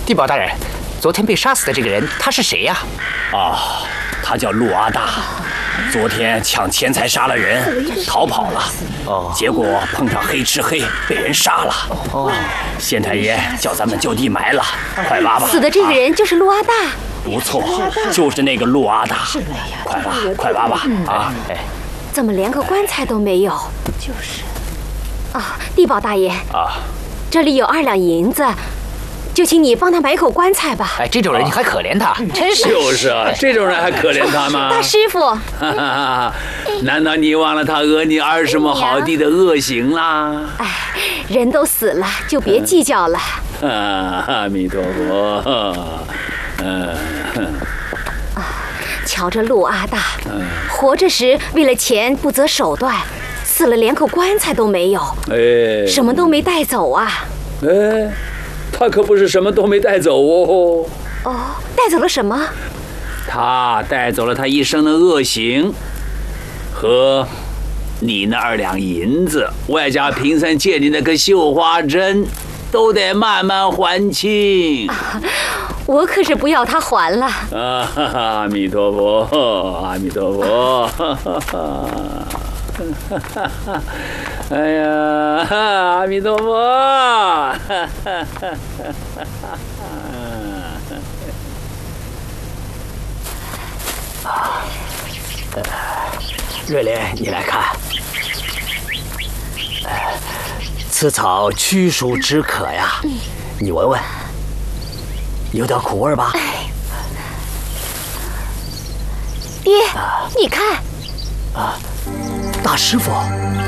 地保大人，昨天被杀死的这个人他是谁呀？ 啊，他叫陆阿大，昨天抢钱财杀了人，逃跑了。哦，结果碰上黑吃黑，被人杀了。哦，县太爷叫咱们就地埋了，快挖吧。 死的这个人就是陆阿大。 不错，就是那个陆阿大。快挖，快挖吧！啊， 怎么连个棺材都没有？就是。啊，地保大爷。啊，这里有2两银子。就请你帮他买口棺材吧。 哎，这种人你还可怜他，真是。 就是啊，这种人还可怜他吗？ 大师傅， 难道你忘了他讹你20亩好地的恶行啦？ 哎，人都死了，就别计较了。 阿弥陀佛。 瞧这陆阿大，活着时为了钱不择手段，死了连口棺材都没有，什么都没带走啊。 他可不是什么都没带走哦。 哦，带走了什么？ 他带走了他一生的恶行，和你那2两银子，外加平生借你那颗绣花针，都得慢慢还清。 我可是不要他还了。 阿弥陀佛，阿弥陀佛。哎呀，阿弥陀佛！ 瑞莲，你来看，此草驱暑止渴呀，你闻闻，有点苦味吧？ 爹，你看。 大师傅。